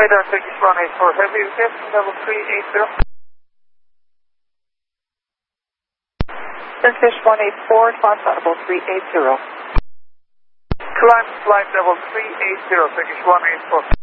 Radar Turkish 184, heavy request level 380. Turkish 184, climb flight level 380. Climb flight level 380, Turkish 184.